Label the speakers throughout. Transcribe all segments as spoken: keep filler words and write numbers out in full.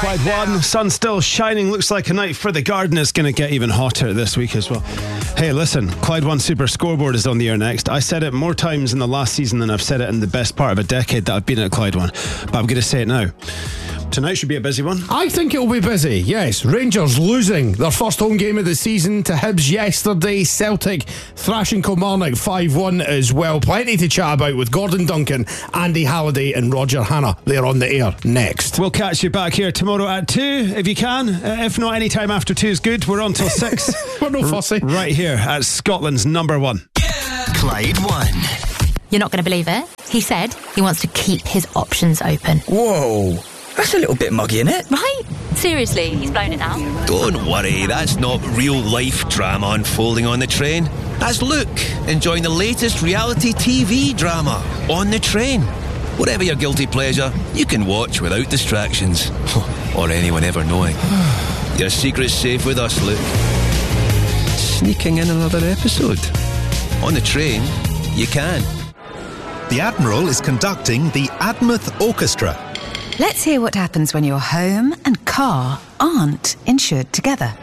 Speaker 1: Clyde one, sun still shining, looks like a night for the garden. It's going to get even hotter this week as well. Hey, listen, Clyde one Super Scoreboard is on the air next. I said it more times in the last season than I've said it in the best part of a decade that I've been at Clyde one, but I'm going to say it now. Tonight should be a busy one.
Speaker 2: I think it'll be busy, yes. Rangers losing their first home game of the season to Hibs yesterday. Celtic thrashing Kilmarnock five one as well. Plenty to chat about with Gordon Duncan, Andy Halliday and Roger Hanna. They're on the air next.
Speaker 1: We'll catch you back here tomorrow at two if you can. Uh, if not, any time after two is good. We're on till six.
Speaker 2: We're no fussy.
Speaker 1: R- right here at Scotland's number one.
Speaker 3: Clyde one.
Speaker 4: You're not going to believe it. He said he wants to keep his options open.
Speaker 5: Whoa. That's a little bit muggy, isn't it?
Speaker 4: Right? Seriously, he's blown it out.
Speaker 3: Don't worry, that's not real life drama unfolding on the train. That's Luke enjoying the latest reality T V drama on the train. Whatever your guilty pleasure, you can watch without distractions. Or anyone ever knowing. Your secret's safe with us, Luke. Sneaking in another episode. On the train, you can.
Speaker 6: The Admiral is conducting the Admouth Orchestra.
Speaker 7: Let's hear what happens when your home and car aren't insured together.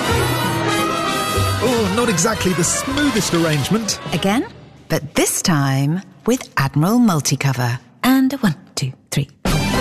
Speaker 6: Oh, not exactly the smoothest arrangement.
Speaker 7: Again, but this time with Admiral Multicover. And a one, two, three.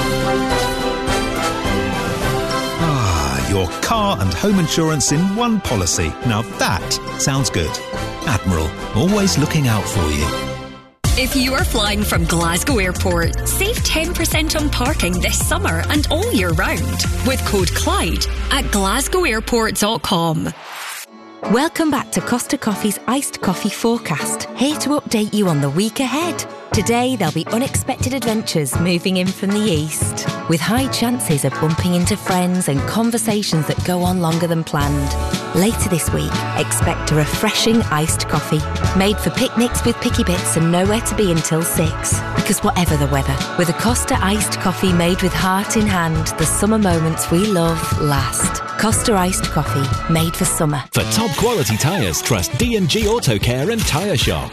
Speaker 6: Ah, your car and home insurance in one policy. Now that sounds good. Admiral, always looking out for you.
Speaker 8: If you are flying from Glasgow Airport, save ten percent on parking this summer and all year round with code Clyde at glasgow airport dot com.
Speaker 9: Welcome back to Costa Coffee's Iced Coffee Forecast, here to update you on the week ahead. Today there'll be unexpected adventures moving in from the east, with high chances of bumping into friends and conversations that go on longer than planned. Later this week, expect a refreshing iced coffee, made for picnics with picky bits and nowhere to be until six. Because whatever the weather, with a Costa iced coffee made with heart in hand, the summer moments we love last. Costa iced coffee, made for summer.
Speaker 10: For top quality tyres, trust D and G Auto Care and Tyre Shop.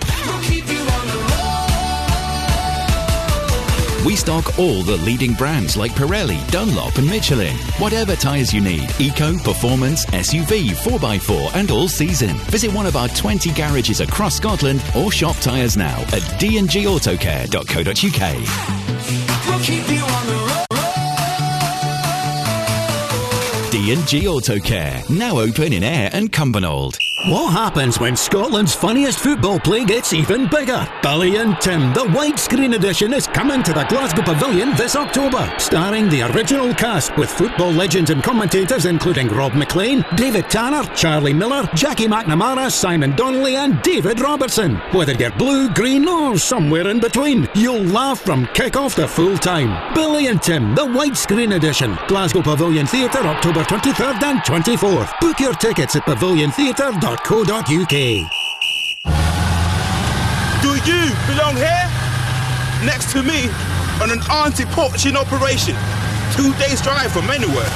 Speaker 10: We stock all the leading brands like Pirelli, Dunlop and Michelin. Whatever tyres you need, eco, performance, S U V, four by four and all season. Visit one of our twenty garages across Scotland or shop tyres now at d and g autocare dot co dot u k. We'll keep you on the road. D and G Auto Care, now open in Ayr and Cumbernauld.
Speaker 11: What happens when Scotland's funniest football play gets even bigger? Billy and Tim, the widescreen edition, is coming to the Glasgow Pavilion this October, starring the original cast with football legends and commentators including Rob McLean, David Tanner, Charlie Miller, Jackie McNamara, Simon Donnelly and David Robertson. Whether you're blue, green or somewhere in between, you'll laugh from kick-off to full-time. Billy and Tim, the widescreen edition, Glasgow Pavilion Theatre, October twenty-third and twenty-fourth. Book your tickets at pavilion theatre dot co dot u k.
Speaker 12: Do you belong here? Next to me on an anti-poaching operation. Two days drive from anywhere.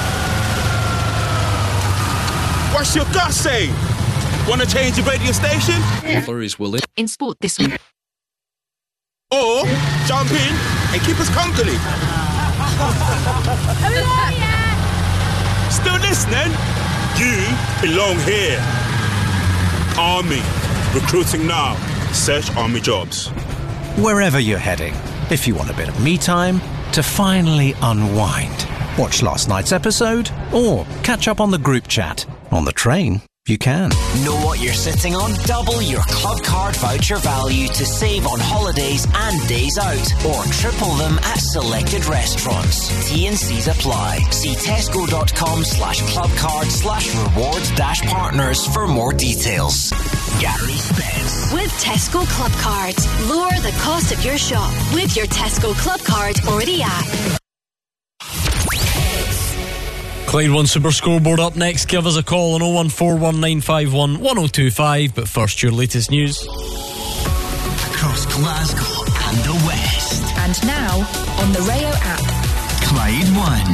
Speaker 12: What's your gut saying? Want to change the radio station?
Speaker 13: Flurries will it
Speaker 4: in sport this week.
Speaker 12: Or jump in and keep us company. Still listening? You belong here. Army. Recruiting now. Search Army jobs.
Speaker 14: Wherever you're heading, if you want a bit of me time to finally unwind, watch last night's episode or catch up on the group chat. On the train, you can.
Speaker 3: Know what you're sitting on? Double your club card voucher value to save on holidays and days out, or triple them at selected restaurants. T and C's apply. See tesco.com slash clubcard slash rewards dash partners for more details. Gary Spence.
Speaker 15: With Tesco Club Cards, lower the cost of your shop with your Tesco Club Card or the app.
Speaker 16: Clyde one Super Scoreboard up next. Give us a call on oh one four one nine five one one oh two five. But first, your latest news.
Speaker 3: Across Glasgow and the West.
Speaker 17: And now, on the Rayo app.
Speaker 3: Clyde one.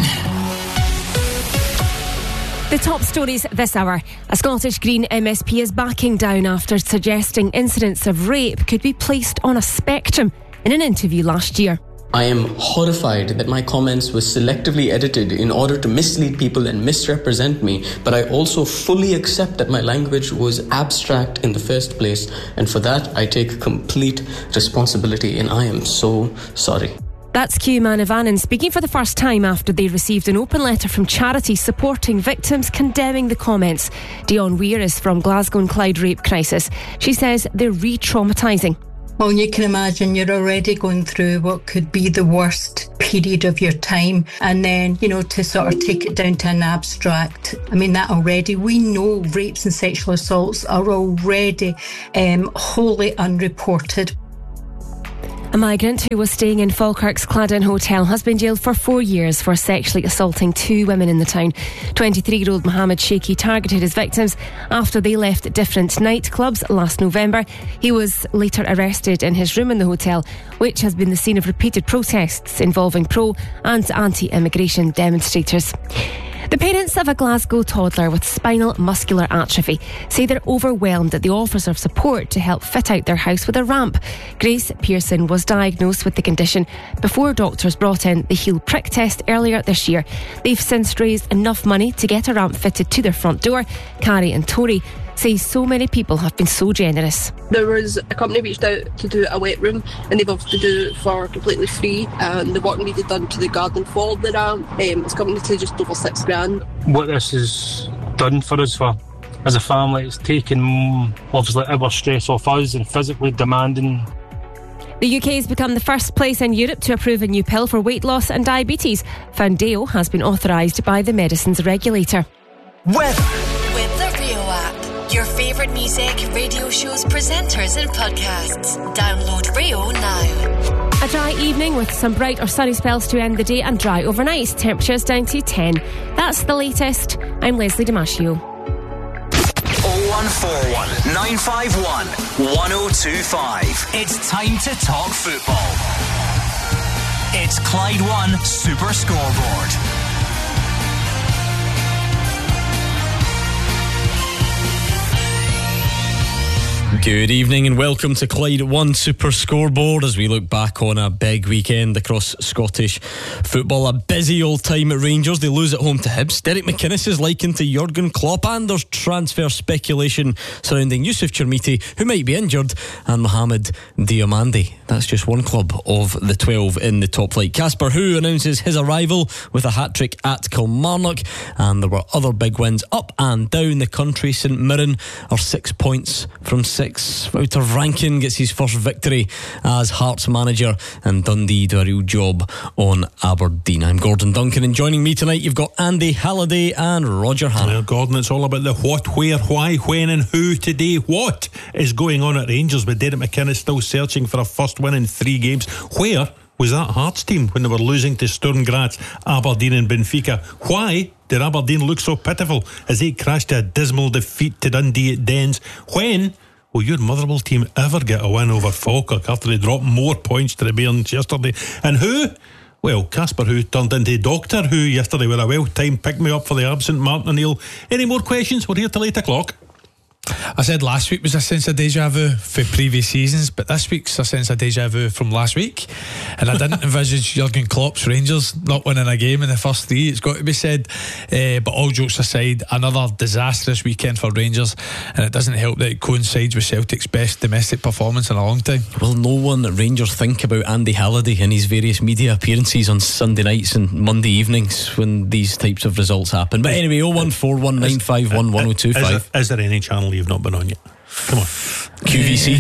Speaker 17: The top stories this hour. A Scottish Green M S P is backing down after suggesting incidents of rape could be placed on a spectrum in an interview last year.
Speaker 13: I am horrified that my comments were selectively edited in order to mislead people and misrepresent me, but I also fully accept that my language was abstract in the first place, and for that I take complete responsibility, and I am so sorry.
Speaker 17: That's Q Manivannan speaking for the first time after they received an open letter from charities supporting victims condemning the comments. Dion Weir is from Glasgow and Clyde Rape Crisis. She says they're re-traumatising.
Speaker 18: Well, you can imagine you're already going through what could be the worst period of your time, and then, you know, to sort of take it down to an abstract. I mean, that already, we know rapes and sexual assaults are already um, wholly unreported.
Speaker 17: A migrant who was staying in Falkirk's Cladden Hotel has been jailed for four years for sexually assaulting two women in the town. twenty-three-year-old Mohammed Sheikhi targeted his victims after they left different nightclubs last November. He was later arrested in his room in the hotel, which has been the scene of repeated protests involving pro- and anti-immigration demonstrators. The parents of a Glasgow toddler with spinal muscular atrophy say they're overwhelmed at the offers of support to help fit out their house with a ramp. Grace Pearson was diagnosed with the condition before doctors brought in the heel prick test earlier this year. They've since raised enough money to get a ramp fitted to their front door. Carrie and Tori say so many people have been so generous.
Speaker 19: There was a company reached out to do a wet room, and they've offered to do it for completely free, and the work needed done to the garden for the ramp um, it's coming to just over six grand.
Speaker 20: What this has done for us for as a family, it's taken obviously our stress off us and physically demanding.
Speaker 17: The U K has become the first place in Europe to approve a new pill for weight loss and diabetes. Foundeo has been authorised by the medicines regulator.
Speaker 15: Weather. With the Rio app. Your favourite music, radio shows, presenters and podcasts. Download Rio now.
Speaker 17: A dry evening with some bright or sunny spells to end the day and dry overnight. Temperatures down to ten. That's the latest. I'm Leslie Damasio.
Speaker 21: oh one four one, nine five one, one oh two five. It's time to talk football. It's Clyde One Super Scoreboard.
Speaker 16: Good evening and welcome to Clyde One Super Scoreboard as we look back on a big weekend across Scottish football. A busy old time at Rangers. They lose at home to Hibs. Derek McInnes is likened to Jurgen Klopp, and there's transfer speculation surrounding Yusuf Chermiti, who might be injured, and Mohamed Diomande. That's just one club of the twelve in the top flight. Casper Hu announces his arrival with a hat-trick at Kilmarnock, and there were other big wins up and down the country. St Mirren are six points from six. Wouter Rankin gets his first victory as Hearts manager, and Dundee do a real job on Aberdeen. I'm Gordon Duncan, and joining me tonight you've got Andy Halliday and Roger Hannah.
Speaker 22: Well, Gordon, it's all about the what, where, why, when and who today. What is going on at Rangers with Derek McInnes still searching for a first win in three games? Where was that Hearts team when they were losing to Sturm Graz, Aberdeen and Benfica? Why did Aberdeen look so pitiful as they crashed to a dismal defeat to Dundee at Dens? When will your Motherwell team ever get a win over Falkirk after they dropped more points to the Bairns yesterday? And who? Well, Casper Who turned into Doctor Who yesterday with a well-timed pick-me-up for the absent Martin O'Neill. Any more questions? We're here till eight o'clock.
Speaker 23: I said last week was a sense of deja vu for previous seasons, but this week's a sense of deja vu from last week. And I didn't envisage Jurgen Klopp's Rangers not winning a game in the first three, it's got to be said. Uh, but all jokes aside, another disastrous weekend for Rangers, and it doesn't help that it coincides with Celtic's best domestic performance in a long time.
Speaker 16: Will no one at Rangers think about Andy Halliday and his various media appearances on Sunday nights and Monday evenings when these types of results happen? But anyway, oh one four one, nine five one, one oh two five.
Speaker 22: Is there, is there any channel you've not been on yet? Come on.
Speaker 16: Q V C.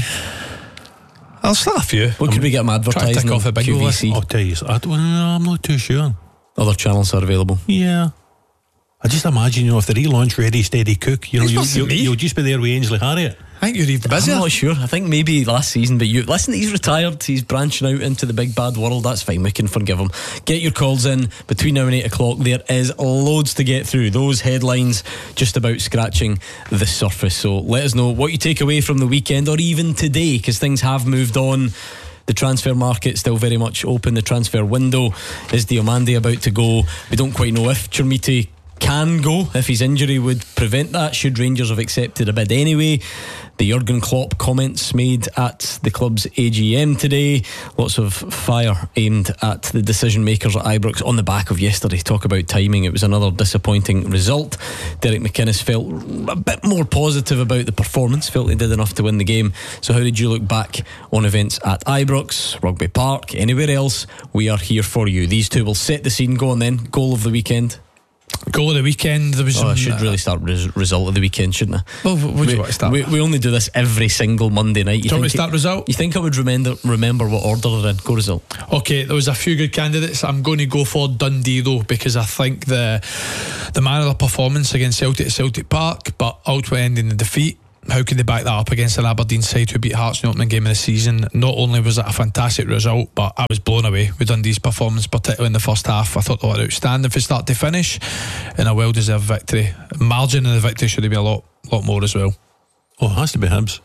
Speaker 23: I'll start a few.
Speaker 16: What could we get them advertising on Q V C?
Speaker 22: I'll tell you, I don't, I'm not too sure.
Speaker 16: Other channels are available.
Speaker 22: Yeah. I just imagine, you know, if the relaunch Ready Steady Cook, you know, you, you, you'll just be there with Ainsley Harriott.
Speaker 23: I think you're even busier.
Speaker 16: I'm not sure. I think maybe last season, but you listen, he's retired, he's branching out into the big bad world. That's fine, we can forgive him. Get your calls in between now and eight o'clock. There is loads to get through. Those headlines just about scratching the surface. So let us know what you take away from the weekend, or even today, because things have moved on. The transfer market still very much open. The transfer window is Diomande about to go. We don't quite know if Chermiti can go if his injury would prevent that, should Rangers have accepted a bid anyway. The Jurgen Klopp comments made at the club's A G M today. Lots of fire aimed at the decision makers at Ibrox on the back of yesterday. Talk about timing. It was another disappointing result. Derek McInnes felt a bit more positive about the performance, felt he did enough to win the game. So how did you look back on events at Ibrox, Rugby Park, anywhere else? We are here for you. These two will set the scene. Go on then. Goal of the weekend.
Speaker 23: Goal of the weekend. There was
Speaker 16: oh, I
Speaker 23: some,
Speaker 16: should
Speaker 23: uh,
Speaker 16: really start res- result of the weekend, shouldn't I?
Speaker 23: Well, what do
Speaker 16: we,
Speaker 23: you want to start?
Speaker 16: We, we only do this every single Monday night. You
Speaker 23: do you want me
Speaker 16: think
Speaker 23: to start
Speaker 16: it,
Speaker 23: result?
Speaker 16: You think I would remember remember what order they're in? Go result.
Speaker 23: Okay, there was a few good candidates. I'm going to go for Dundee though, because I think the the manner of performance against Celtic at Celtic Park, but ultimately ending in defeat. How could they back that up against an Aberdeen side who beat Hearts in the opening game of the season? Not only was it a fantastic result, but I was blown away with Dundee's performance, particularly in the first half. I thought they were outstanding from start to finish, and a well-deserved victory. Margin of the victory should have been a lot, lot more as well.
Speaker 22: Oh, it has to be Hibs.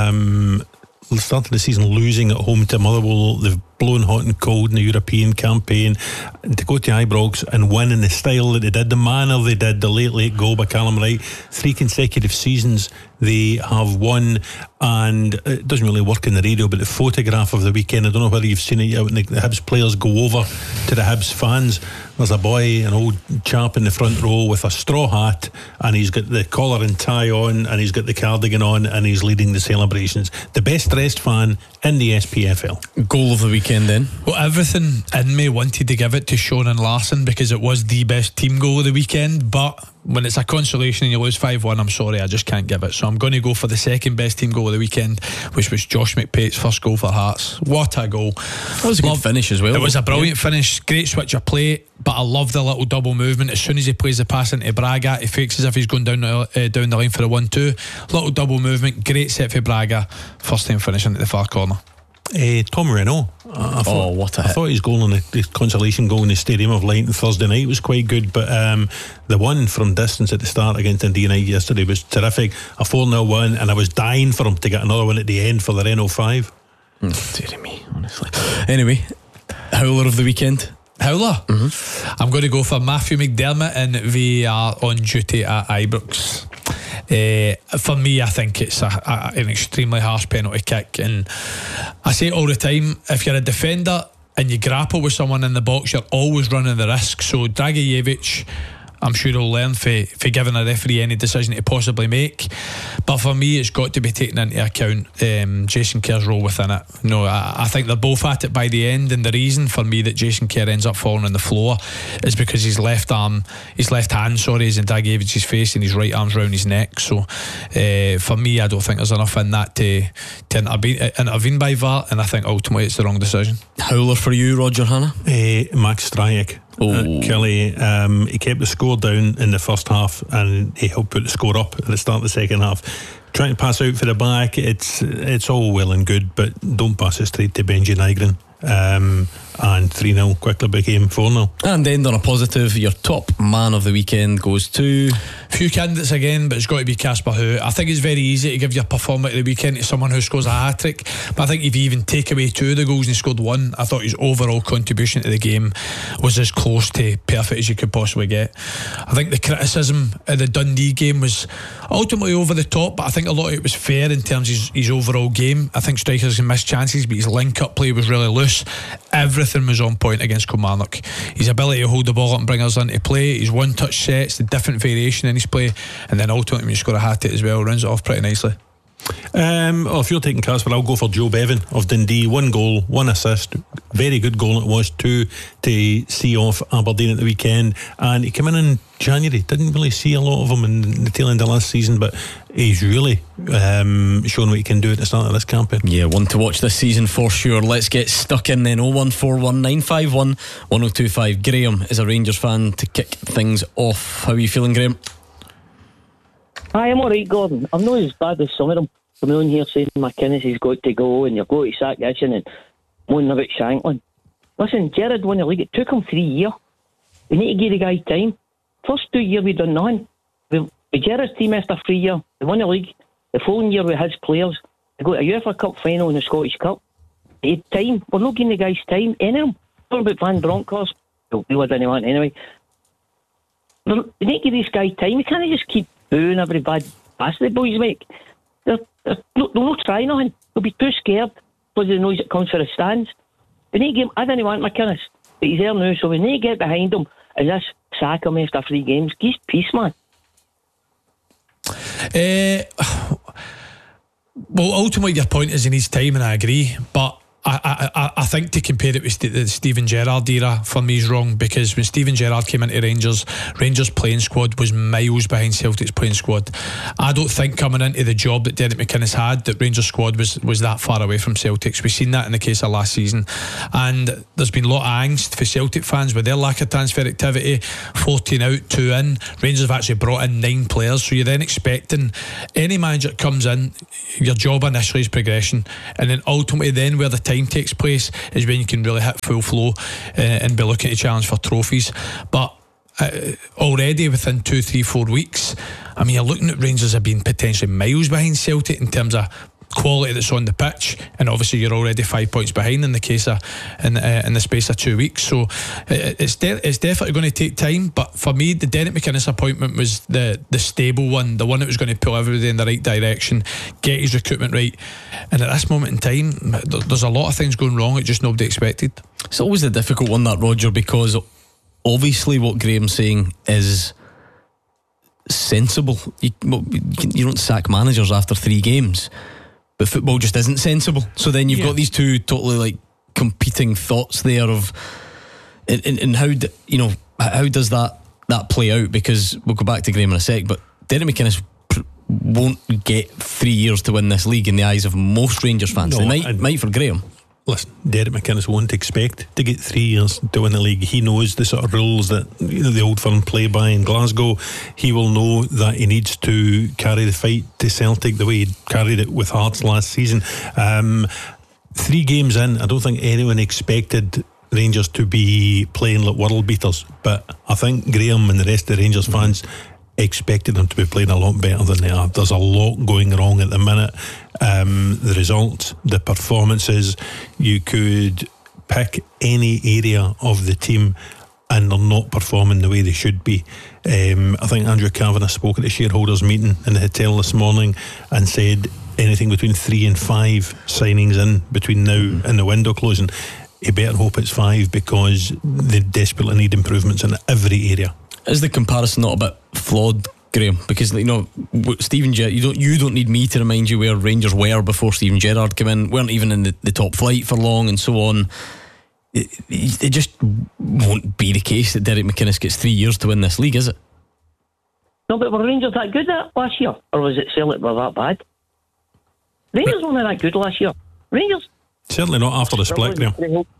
Speaker 22: Um, started the season losing at home to Motherwell. They've blown hot and cold in the European campaign. And to go to Ibrox and win in the style that they did, the manner they did, the late late goal by Callum Wright, three consecutive seasons they have won. And it doesn't really work in the radio, but the photograph of the weekend, I don't know whether you've seen it yet, when the Hibs players go over to the Hibs fans, there's a boy, an old chap in the front row with a straw hat, and he's got the collar and tie on, and he's got the cardigan on, and he's leading the celebrations. The best dressed fan in the S P F L.
Speaker 16: Goal of the weekend then?
Speaker 23: Well, everything in me wanted to give it to Shonan Larson because it was the best team goal of the weekend, but when it's a consolation and you lose five one, I'm sorry, I just can't give it. So I'm going to go for the second best team goal of the weekend, which was Josh McPate's first goal for Hearts. What a goal.
Speaker 16: That was a good finish as well.
Speaker 23: It was a brilliant
Speaker 16: yeah.
Speaker 23: finish, great switch of play, but I love the little double movement. As soon as he plays the pass into Braga, he fakes as if he's going down the, uh, down the line for a one two. Little double movement, great set for Braga. First time finish into the far corner.
Speaker 22: Uh, Tom Renault. I, I thought,
Speaker 16: oh, what a
Speaker 22: I
Speaker 16: hit.
Speaker 22: thought his goal in the, the consolation goal in the Stadium of Light on Thursday night was quite good, but um, the one from distance at the start against Dundee United yesterday was terrific. A four nil win, and I was dying for him to get another one at the end for their N oh five.
Speaker 16: Mm, dear me, honestly. Anyway, howler of the weekend.
Speaker 23: Howler? Mm-hmm. I'm going to go for Matthew McDermott in V A R on duty at Ibrox. Uh, for me, I think it's a, a, an extremely harsh penalty kick, and I say it all the time, if you're a defender and you grapple with someone in the box, you're always running the risk. So Dragicevic, I'm sure he'll learn for, for giving a referee any decision to possibly make. But for me, it's got to be taken into account um, Jason Kerr's role within it. No, I, I think they're both at it by the end, and the reason for me that Jason Kerr ends up falling on the floor is because his left arm, his left hand, sorry, is in Dragicevic's face and his right arm's round his neck. So uh, for me, I don't think there's enough in that to, to intervene, intervene by V A R, and I think ultimately it's the wrong decision.
Speaker 16: Howler for you, Roger Hanna?
Speaker 22: Uh, Max Stryjek.
Speaker 16: Oh.
Speaker 22: Uh, Kelly, um, he kept the score down in the first half, and he helped put the score up at the start of the second half. Trying to pass out for the back, it's it's all well and good, but don't pass it straight to Benji Nygren. Um, and three nil quickly became four nil.
Speaker 16: And then on a positive, your top man of the weekend goes to...
Speaker 23: Few candidates again, but it's got to be Casper Howe. I think it's very easy to give your performer of the weekend to someone who scores a hat-trick, but I think if you even take away two of the goals and he scored one, I thought his overall contribution to the game was as close to perfect as you could possibly get. I think the criticism of the Dundee game was ultimately over the top, but I think a lot of it was fair in terms of his, his overall game. I think strikers can miss chances, but his link-up play was really loose. Everything was on point against Kilmarnock. His ability to hold the ball up and bring us into play, his one-touch sets, the different variation in his play, and then ultimately when you score a hat-trick as well, runs it off pretty nicely.
Speaker 22: Um, well, if you're taking Casper, I'll go for Joe Bevan of Dundee. One goal, one assist, very good goal it was, two to see off Aberdeen at the weekend, and he came in in January. Didn't really see a lot of him in the tail end of last season, but he's really um, shown what he can do at the start of this campaign.
Speaker 16: Yeah, one to watch this season for sure. Let's get stuck in then. oh one four one nine five one one oh two five. Graham is a Rangers fan to kick things off. How are you feeling, Graham?
Speaker 1: Hi, I'm alright, Gordon. I'm not as bad as some of them coming on here saying McInnes has got to go and you've got to sack Itchen and moaning about Shanklin. Listen, Gerrard won the league. It took him three years. We need to give the guy time. First two years we done nothing. With Gerrard's team after three years, they won the league. The following year with his players, they got a UEFA Cup final and the Scottish Cup. They had time. We're not giving the guys time. Any of them. Talking about Van Bronckhorst. Well, we were didn't want anyway. You need to give these guys time. You can't just keep booing every bad pass the boys make. They're, they're, no, they'll not try nothing. They'll be too scared because of the noise that comes for the stands. We need to give, I didn't want McInnes, but he's there now, so we need to get behind him and just sack him after three games. Give peace, man.
Speaker 23: Uh, well, ultimately your point is he needs time, and I agree, but I, I, I think to compare it with the Steven Gerrard era for me is wrong, because when Steven Gerrard came into Rangers, Rangers playing squad was miles behind Celtic's playing squad. I don't think coming into the job that Derek McInnes had that Rangers squad was, was that far away from Celtic's. We've seen that in the case of last season, and there's been a lot of angst for Celtic fans with their lack of transfer activity. fourteen out, two in. Rangers have actually brought in nine players, so you're then expecting any manager that comes in, your job initially is progression, and then ultimately then where the time takes place is when you can really hit full flow uh, and be looking to challenge for trophies. But uh, already within two, three, four weeks, I mean, you're looking at Rangers have been potentially miles behind Celtic in terms of quality that's on the pitch, and obviously you're already five points behind in the case of in, uh, in the space of two weeks. So uh, it's de- it's definitely going to take time. But for me, the Derek McInnes appointment was the the stable one, the one that was going to pull everybody in the right direction, get his recruitment right. And at this moment in time, there's a lot of things going wrong that just nobody expected.
Speaker 16: It's always a difficult one, that, Roger, because obviously what Graham's saying is sensible. You, you don't sack managers after three games. But football just isn't sensible. So then you've yeah. got these two totally like competing thoughts there of, and, and how do, you know how does that that play out? Because we'll go back to Graham in a sec, but Derek McInnes pr- won't get three years to win this league in the eyes of most Rangers fans. No, they might, might for Graham.
Speaker 22: Listen, Derek McInnes won't expect to get three years to win the league. He knows the sort of rules that, you know, the Old Firm play by in Glasgow. He will know that he needs to carry the fight to Celtic the way he carried it with Hearts last season. Um, three games in, I don't think anyone expected Rangers to be playing like world beaters, but I think Graham and the rest of the Rangers fans expected them to be playing a lot better than they are. There's a lot going wrong at the minute. Um, the results, the performances, you could pick any area of the team and they're not performing the way they should be. Um, I think Andrew Kavanagh spoke at the shareholders meeting in the hotel this morning and said anything between three and five signings in between now and the window closing. You better hope it's five, because they desperately need improvements in every area.
Speaker 16: Is the comparison not a bit flawed, Graham? Because, you know, Steven Gerrard, you don't you don't need me to remind you where Rangers were before Steven Gerrard came in. Weren't even in the, the top flight for long, and so on. It, it just won't be the case that Derek McInnes gets three years to win this league, is it?
Speaker 1: No, but were Rangers that good at last year, or was it Celtic were that bad? Rangers weren't that good last year. Rangers
Speaker 22: certainly not after the split, Graham.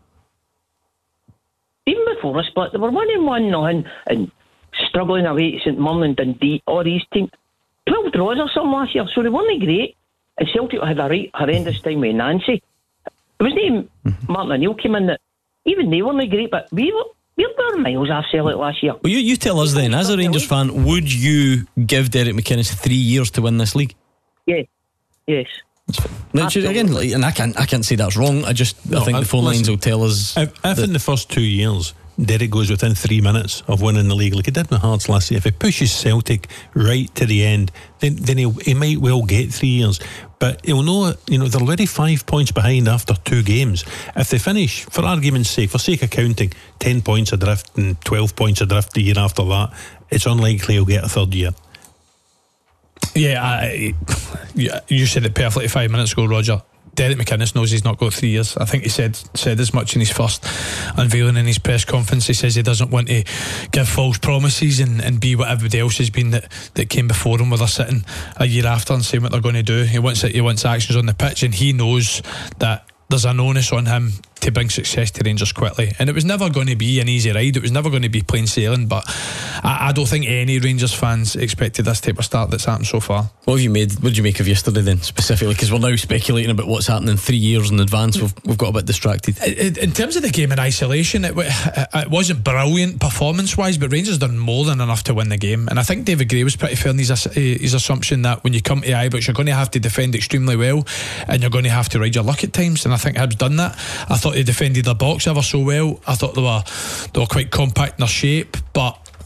Speaker 1: Even before the split, they were winning one nothing and struggling away to St Mirren and Dundee, all these teams. twelve draws or something last year, so they weren't great. And Celtic had a right horrendous time with Nancy. It wasn't even mm-hmm. Martin O'Neill came in that even they weren't great, but we were we were miles off Celtic last year.
Speaker 16: Well, you, you tell us then, as a Rangers fan, would you give Derek McInnes three years to win this league?
Speaker 1: Yeah, yes.
Speaker 16: Now, again, like, and I can't, I can't say that's wrong. I just, no, I think I, the phone lines will tell us.
Speaker 22: If, if in the first two years Derek goes within three minutes of winning the league, like he did with Hearts last year, if he pushes Celtic right to the end, then then he he might well get three years. But he'll know, you know, they're already five points behind after two games. If they finish, for argument's sake, for sake of counting, ten points adrift and twelve points adrift the year after that, it's unlikely he'll get a third year.
Speaker 23: Yeah, I, you said it perfectly five minutes ago, Roger. Derek McInnes knows he's not got three years. I think he said said as much in his first unveiling in his press conference. He says he doesn't want to give false promises and, and be what everybody else has been that, that came before him, where they're sitting a year after and saying what they're going to do. He wants it, he wants actions on the pitch, and he knows that there's an onus on him to bring success to Rangers quickly. And it was never going to be an easy ride. It was never going to be plain sailing. But I, I don't think any Rangers fans expected this type of start that's happened so far.
Speaker 16: What have you made? What did you make of yesterday then, specifically? Because we're now speculating about what's happening three years in advance. We've, we've got a bit distracted.
Speaker 23: In, in terms of the game in isolation, it, it wasn't brilliant performance-wise, but Rangers done more than enough to win the game. And I think David Gray was pretty fair in his, his assumption that when you come to Ibrox, you're going to have to defend extremely well, and you're going to have to ride your luck at times. And I think Hibs done that. I thought they defended their box ever so well. I thought they were they were quite compact in their shape, but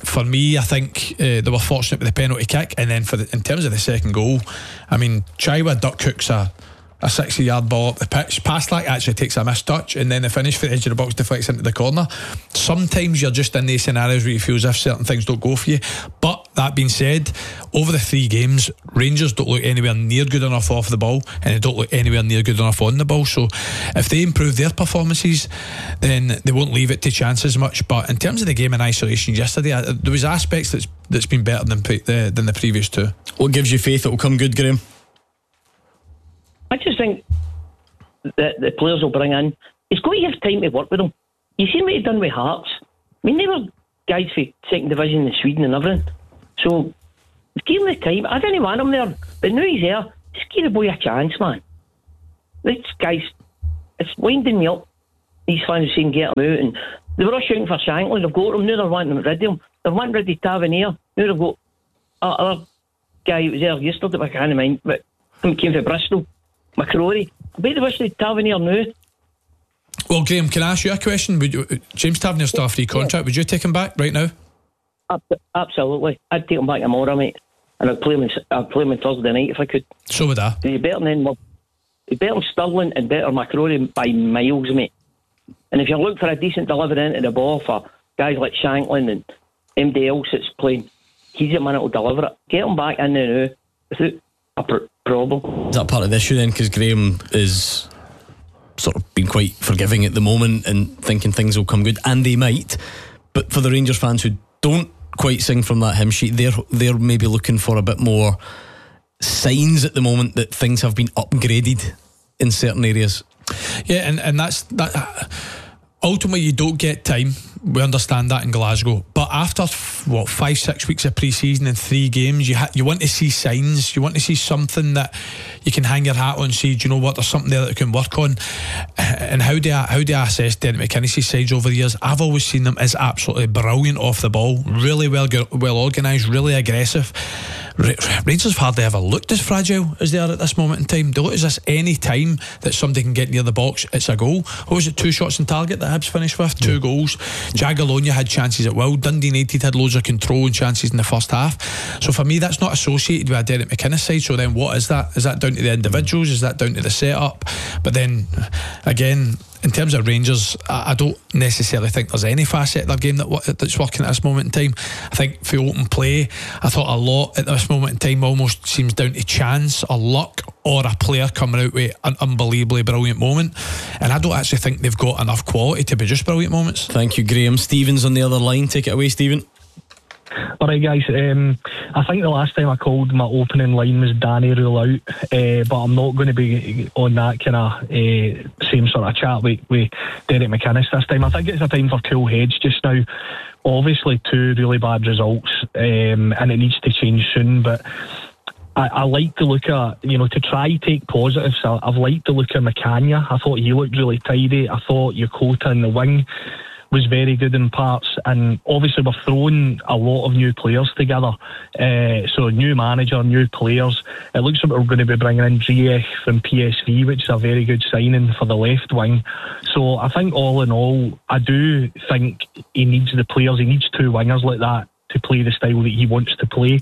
Speaker 23: for me, I think uh, they were fortunate with the penalty kick, and then for the, in terms of the second goal, I mean, Chaiwa duck hooks a a sixty yard ball up the pitch. Paslak actually takes a missed touch, and then the finish for the edge of the box deflects into the corner. Sometimes you're just in these scenarios where you feel as if certain things don't go for you. But that being said, over the three games, Rangers don't look anywhere near good enough off the ball, and they don't look anywhere near good enough on the ball. So if they improve their performances, then they won't leave it to chance as much. But in terms of the game in isolation yesterday, there was aspects that's that's been better than the, than the previous two.
Speaker 16: What gives you faith it will come good, Graham?
Speaker 1: I just think that the players will bring in, it's got to have time to work with them. You seen what he done with Hearts. I mean, they were guys for second division in Sweden and everything. So, give him the time. I didn't want him there, but now he's there. Just give the boy a chance, man. This guy's, it's winding me up. These fans saying get him out, and they were all shouting for Shankland. They've got him, now they're wanting rid of him. They're wanting rid of Tavernier. Now they've got uh, other guy who was there yesterday, but I can't mind, but he came from Bristol. McCrory. I bet they wish they'd Tavernier now.
Speaker 23: Well, Graham, can I ask you a question? Would you, James Tavernier's still a free contract. Would you take him back right now?
Speaker 1: Absolutely. I'd take him back tomorrow, mate. And I'd play him, I'd play him on Thursday night if I could.
Speaker 23: So would I.
Speaker 1: He's better than he's better than Sterling and better McCrory by miles, mate. And if you look for a decent delivery into the ball for guys like Shankland and anybody else that's playing, he's the man that will deliver it. Get him back in there now without a pr- problem.
Speaker 16: Is that part of the issue then? Because Graham is sort of being quite forgiving at the moment and thinking things will come good, and they might. But for the Rangers fans who don't quite sing from that hymn sheet, they're they're maybe looking for a bit more signs at the moment that things have been upgraded in certain areas.
Speaker 23: Yeah, and, and that's that. Uh, ultimately, you don't get time. We understand that in Glasgow, but after what five, six weeks of pre-season and three games, you ha- you want to see signs. You want to see something that you can hang your hat on and say, do you know what? There's something there that you can work on. And how do I how do I assess Derek McInnes's sides over the years? I've always seen them as absolutely brilliant off the ball, really well well organised, really aggressive. Rangers have hardly ever looked as fragile as they are at this moment in time. They look as if any time that somebody can get near the box, it's a goal. What was it, two shots on target that Hibs finished with? Two yeah. goals. Jagiellonia had chances at will. Dundee United had loads of control and chances in the first half. So for me, that's not associated with a Derek McInnes side. So then what is that? Is that down to the individuals? Is that down to the setup? But then again, in terms of Rangers, I don't necessarily think there's any facet of their game that that's working at this moment in time. I think for open play, I thought a lot at this moment in time almost seems down to chance or luck or a player coming out with an unbelievably brilliant moment, and I don't actually think they've got enough quality to be just brilliant moments.
Speaker 16: Thank you, Graham. Stephen's on the other line. Take it away, Stephen.
Speaker 2: Alright guys, um, I think the last time I called my opening line was Danny rule out, uh, but I'm not going to be on that kind of uh, same sort of chat with, with Derek McInnes this time. I think it's a time for cool heads just now. Obviously two really bad results, um, and it needs to change soon, but I, I like to look at, you know, to try take positives. I, I've liked to look at McCann. I thought he looked really tidy. I thought Yokota in the wing was very good in parts, and obviously we're throwing a lot of new players together, uh, so new manager, new players. It looks like we're going to be bringing in Ziyech from P S V, which is a very good signing for the left wing. So I think all in all, I do think he needs the players, he needs two wingers like that to play the style that he wants to play.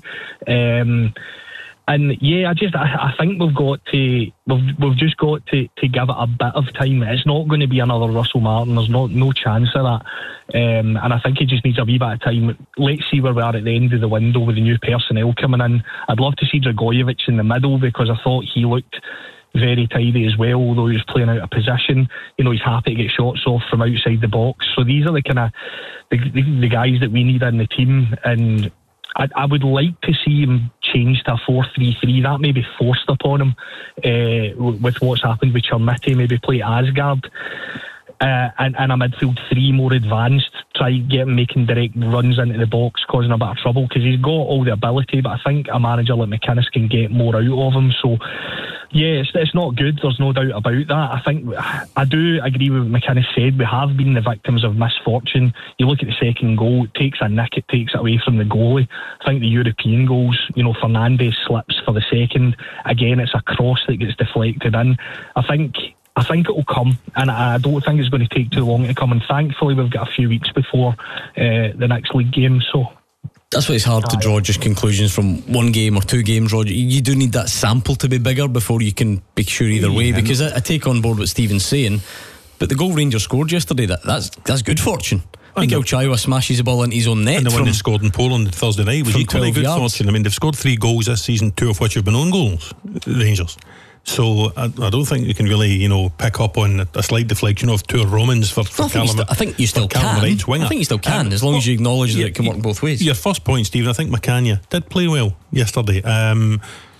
Speaker 2: um And yeah, I just I, I think we've got to we've we've just got to, to give it a bit of time. It's not going to be another Russell Martin. There's not no chance of that. Um, and I think he just needs a wee bit of time. Let's see where we are at the end of the window with the new personnel coming in. I'd love to see Dragojevic in the middle because I thought he looked very tidy as well, although he was playing out of position. You know, he's happy to get shots off from outside the box. So these are the kind of the, the, the guys that we need in the team, and I, I would like to see him change to a four three three. That may be forced upon him uh, with what's happened with Chermiti. Maybe play Asgard uh, and, and a midfield three more advanced. Try get him making direct runs into the box, causing a bit of trouble because he's got all the ability. But I think a manager like McInnes can get more out of him. So yeah, it's, it's not good. There's no doubt about that. I think I do agree with what McInnes said. We have been the victims of misfortune. You look at the second goal, it takes a nick, it takes it away from the goalie. I think the European goals, you know, Fernandes slips for the second. Again, it's a cross that gets deflected in. I think I think it will come, and I don't think it's going to take too long to come. And thankfully, we've got a few weeks before uh, the next league game. So
Speaker 16: That's why it's hard to draw just conclusions from one game or two games, Roger. You do need that sample to be bigger before you can be sure either way.
Speaker 22: Yeah.
Speaker 16: Because I, I take on board what Stephen's saying, but the goal Rangers scored yesterday, that, that's that's good fortune. Miguel Chaiwa smashes the ball into his own net.
Speaker 22: And the one they scored in Poland Thursday night was equally good
Speaker 16: yards.
Speaker 22: fortune. I mean, they've scored three goals this season, two of which have been own goals, Rangers. So I, I don't think you can really, you know, pick up on a slight deflection of two Romans for, for
Speaker 16: I, think
Speaker 22: Callum.
Speaker 16: st- I think you still can.
Speaker 22: Callum Wright's winger.
Speaker 16: I think you still can,
Speaker 22: um,
Speaker 16: as long as you acknowledge
Speaker 22: yeah,
Speaker 16: that it can work both ways.
Speaker 22: Your first point, Stephen, I think McCann did play well yesterday. Um,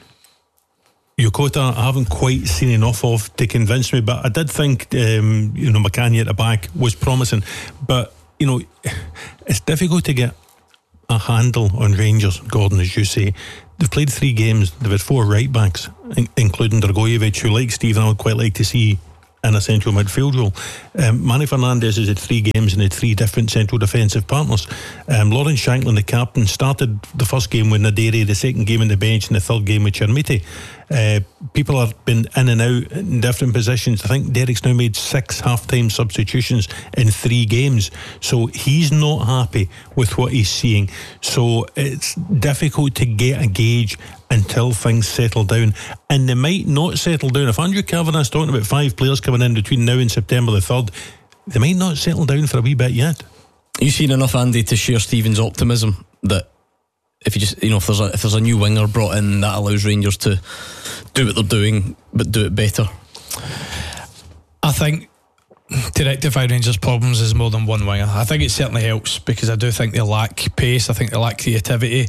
Speaker 22: Yokota, I haven't quite seen enough of to convince me, but I did think, um, you know, McCann at the back was promising. But, you know, it's difficult to get a handle on Rangers, Gordon, as you say. They've played three games. They've had four right backs, in- including Dragojevic, who, like Stephen, I would quite like to see in a central midfield role. Um, Manny Fernandez has had three games and had three different central defensive partners. Um, Lawrence Shanklin, the captain, started the first game with Naderi, the second game on the bench, and the third game with Chermiti. Uh, people have been in and out in different positions. I think Derek's now made six half-time substitutions in three games, so he's not happy with what he's seeing. So it's difficult to get a gauge until things settle down, and they might not settle down. If Andrew Cavanagh's talking about five players coming in between now and September the third, they might not settle down for a wee bit yet.
Speaker 16: You've seen enough, Andy, to share Stephen's optimism that if you just, you know, if there's a if there's a new winger brought in, that allows Rangers to do what they're doing but do it better.
Speaker 23: I think to rectify Rangers' problems is more than one winger. I think it certainly helps, because I do think they lack pace, I think they lack creativity.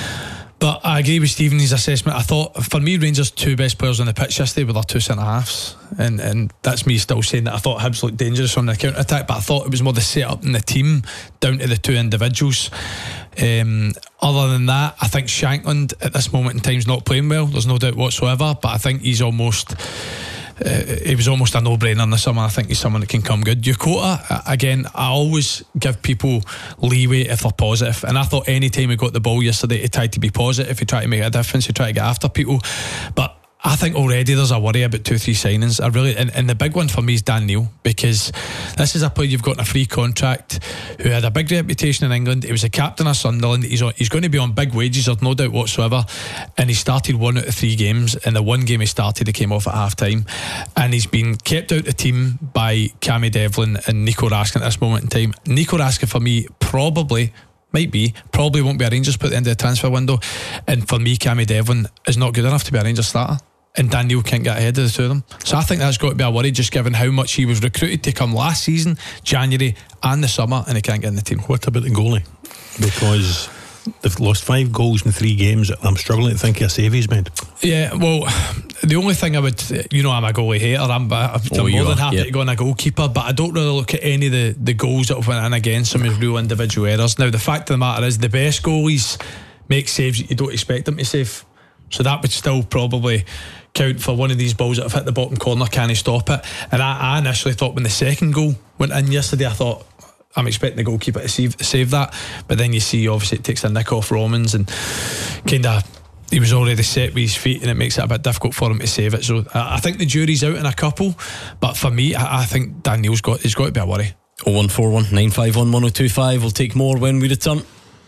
Speaker 23: But I agree with Stephen's assessment. I thought, for me, Rangers' two best players on the pitch yesterday were their two centre-halves, and, and that's me still saying that I thought Hibs looked dangerous on the counter-attack, but I thought it was more the set-up in the team down to the two individuals. Um, other than that, I think Shankland at this moment in time is not playing well, there's no doubt whatsoever, but I think he's almost uh, he was almost a no-brainer in the summer. I think he's someone that can come good. Yokota, again, I always give people leeway if they're positive, and I thought any time he got the ball yesterday, he tried to be positive, he tried to make a difference, he tried to get after people. But I think already there's a worry about two, three signings. I really, and, and the big one for me is Dan Neil, because this is a player you've got in a free contract who had a big reputation in England. He was a captain of Sunderland. He's on, he's going to be on big wages, there's no doubt whatsoever. And he started one out of three games. And the one game he started, he came off at half time. And he's been kept out of the team by Cammy Devlin and Nico Raskin at this moment in time. Nico Raskin, for me, probably might be, probably won't be a Rangers put at the end of the transfer window. And for me, Cammy Devlin is not good enough to be a Rangers starter, and Dan Neil can't get ahead of the two of them. So I think that's got to be a worry, just given how much he was recruited to come last season, January and the summer, and he can't get in the team.
Speaker 22: What about the goalie? Because they've lost five goals in three games. I'm struggling to think of a save he's made.
Speaker 23: Yeah, well, the only thing I would, you know, I'm a goalie hater. I'm, I'm
Speaker 16: Oh,
Speaker 23: more
Speaker 16: you
Speaker 23: than
Speaker 16: are,
Speaker 23: happy
Speaker 16: yeah.
Speaker 23: to go on a goalkeeper, but I don't really look at any of the, the goals that have went in against him as real individual errors. Now, the fact of the matter is, the best goalies make saves that you don't expect them to save. So that would still probably count for one of these balls that have hit the bottom corner. Can he stop it? And I, I initially thought when the second goal went in yesterday, I thought, I'm expecting the goalkeeper to save, save that. But then you see, obviously, it takes a nick off Romans, and kind of he was already set with his feet, and it makes it a bit difficult for him to save it. So I, I think the jury's out in a couple, but for me, I, I think Daniel's got he's got to be a worry.
Speaker 16: oh one four one nine five one one oh two five. We'll take more when we return.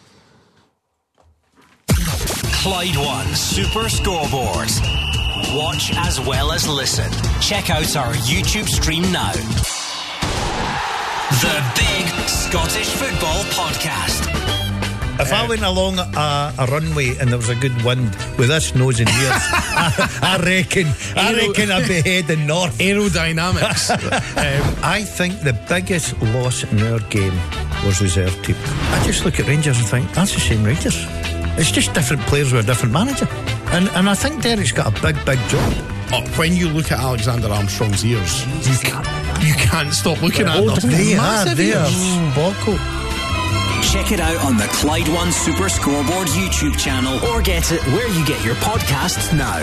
Speaker 21: Clyde One Super Scoreboard. Watch as well as listen. Check out our YouTube stream now. The Big Scottish Football Podcast.
Speaker 5: If I went along a, a runway and there was a good wind with this nose and ears, I, I reckon I reckon I'd be heading north.
Speaker 6: Aerodynamics.
Speaker 5: um, I think the biggest loss in our game was reserve team. I just look at Rangers and think, that's the same Rangers. It's just different players with a different manager. And and I think Derek's got a big, big job.
Speaker 6: Oh, when you look at Alexander Armstrong's ears, you, ca- you can't stop looking at
Speaker 5: oh,
Speaker 6: them.
Speaker 5: They are,
Speaker 6: Massive
Speaker 5: they are
Speaker 6: ears.
Speaker 5: sparkle.
Speaker 21: Check it out on the Clyde One Super Scoreboard YouTube channel, or get it where you get your podcasts now.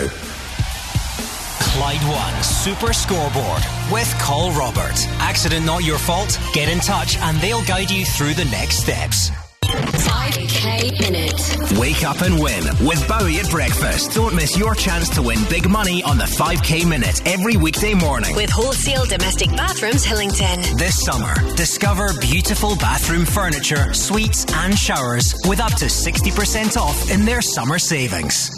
Speaker 21: Clyde One Super Scoreboard with Col Robert. Accident not your fault? Get in touch and they'll guide you through the next steps.
Speaker 15: five K minute.
Speaker 21: Wake up and win with Bowie at breakfast. Don't miss your chance to win big money on the five K Minute every weekday morning.
Speaker 15: With Wholesale Domestic Bathrooms Hillington.
Speaker 21: This summer, discover beautiful bathroom furniture, suites and showers with up to sixty percent off in their summer savings.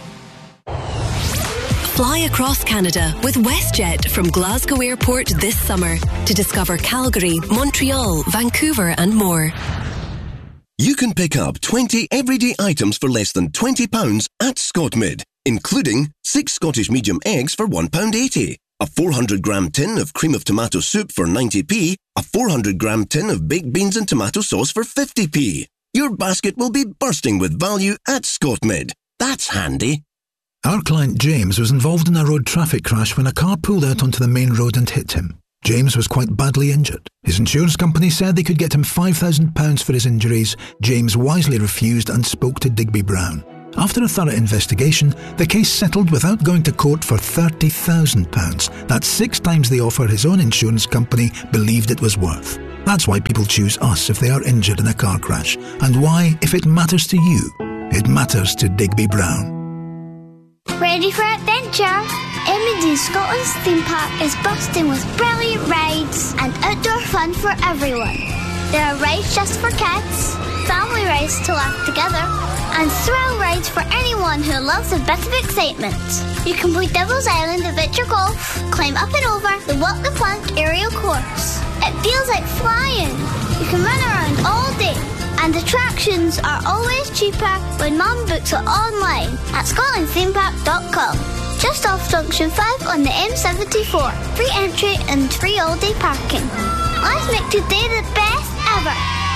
Speaker 7: Fly across Canada with WestJet from Glasgow Airport this summer to discover Calgary, Montreal, Vancouver and more.
Speaker 8: You can pick up twenty everyday items for less than twenty pounds at Scotmid, including six Scottish medium eggs for one pound eighty, a four hundred gram tin of cream of tomato soup for ninety p, a four hundred gram tin of baked beans and tomato sauce for fifty p. Your basket will be bursting with value at Scotmid. That's handy.
Speaker 9: Our client James was involved in a road traffic crash when a car pulled out onto the main road and hit him. James was quite badly injured. His insurance company said they could get him five thousand pounds for his injuries. James wisely refused and spoke to Digby Brown. After a thorough investigation, the case settled without going to court for thirty thousand pounds. That's six times the offer his own insurance company believed it was worth. That's why people choose us if they are injured in a car crash, and why, if it matters to you, it matters to Digby Brown.
Speaker 24: Ready for adventure? M and D Scotland's theme park is bursting with brilliant rides and outdoor fun for everyone. There are rides just for kids, family rides to laugh together, and thrill rides for anyone who loves a bit of excitement. You can play Devil's Island Adventure Golf, climb up and over the Walk the Plank aerial course. It feels like flying. You can run around all day. And attractions are always cheaper when Mum books it online at scotland theme park dot com. Just off Junction five on the M seventy-four. Free entry and free all-day parking. Let's make today the best ever.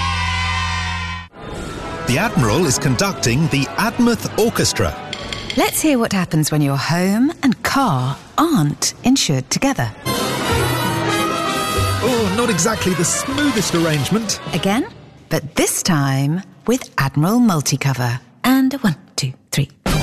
Speaker 25: The Admiral is conducting the Admouth Orchestra.
Speaker 26: Let's hear what happens when your home and car aren't insured together.
Speaker 25: Oh, not exactly the smoothest arrangement.
Speaker 26: Again? But this time with Admiral Multicover. And a one, two, three, four.